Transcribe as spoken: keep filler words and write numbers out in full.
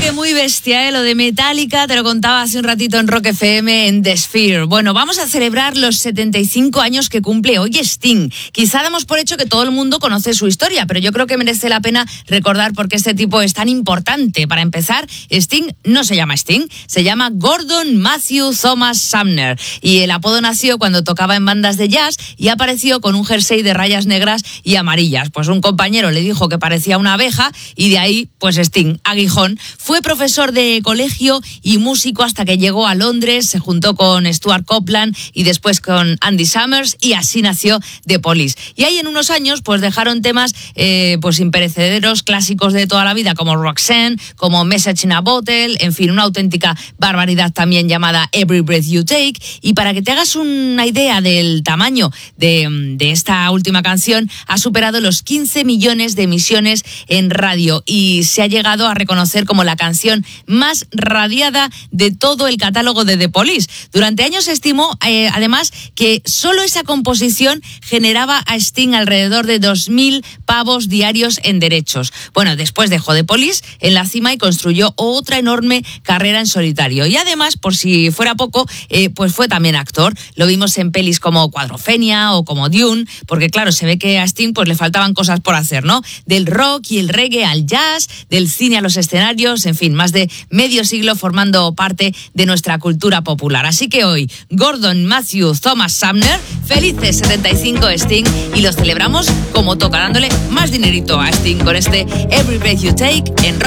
que muy bestia, ¿eh? Lo de Metallica, te lo contaba hace un ratito en Rock F M en The Sphere. Bueno, vamos a celebrar los setenta y cinco años que cumple hoy Sting. Quizá damos por hecho que todo el mundo conoce su historia, pero yo creo que merece la pena recordar por qué este tipo es tan importante. Para empezar, Sting no se llama Sting, se llama Gordon Matthew Thomas Sumner. Y el apodo nació cuando tocaba en bandas de jazz y apareció con un jersey de rayas negras y amarillas. Pues un compañero le dijo que parecía una abeja y de ahí, pues Sting, aguijón. Fue profesor de colegio y músico hasta que llegó a Londres, se juntó con Stuart Copeland y después con Andy Summers y así nació The Police. Y ahí en unos años pues dejaron temas eh, pues imperecederos, clásicos de toda la vida como Roxanne, como Message in a Bottle, en fin, una auténtica barbaridad también llamada Every Breath You Take. Y para que te hagas una idea del tamaño de, de esta última canción, ha superado los quince millones de emisiones en radio y se ha llegado a reconocer como la canción más radiada de todo el catálogo de The Police. Durante años se estimó, eh, además, que solo esa composición generaba a Sting alrededor de dos mil pavos diarios en derechos. Bueno, después dejó The Police en la cima y construyó otra enorme carrera en solitario. Y además, por si fuera poco, eh, pues fue también actor. Lo vimos en pelis como Cuadrofenia o como Dune, porque claro, se ve que a Sting pues le faltaban cosas por hacer, ¿no? Del rock y el reggae al jazz, del cine a los escenarios, en fin, más de medio siglo formando parte de nuestra cultura popular. Así que hoy, Gordon Matthew Thomas Sumner, felices setenta y cinco Sting, y los celebramos como toca, dándole más dinerito a Sting con este Every Breath You Take en